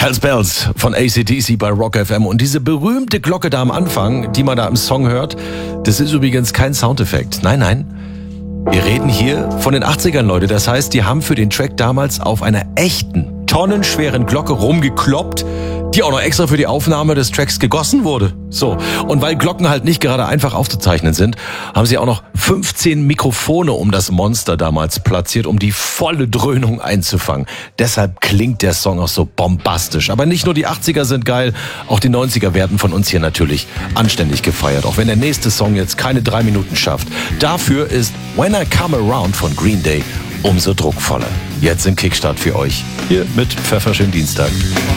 Hells Bells von AC/DC bei Rock FM. Und diese berühmte Glocke da am Anfang, die man da im Song hört, das ist übrigens kein Soundeffekt. Nein, nein. Wir reden hier von den 80ern, Leute. Das heißt, die haben für den Track damals auf einer echten, tonnenschweren Glocke rumgekloppt, die auch noch extra für die Aufnahme des Tracks gegossen wurde. So. Und weil Glocken halt nicht gerade einfach aufzuzeichnen sind, haben sie auch noch 15 Mikrofone um das Monster damals platziert, um die volle Dröhnung einzufangen. Deshalb klingt der Song auch so bombastisch. Aber nicht nur die 80er sind geil, auch die 90er werden von uns hier natürlich anständig gefeiert. Auch wenn der nächste Song jetzt keine 3 Minuten schafft. Dafür ist When I Come Around von Green Day umso druckvoller. Jetzt im Kickstart für euch. Hier mit Pfefferschön Dienstag.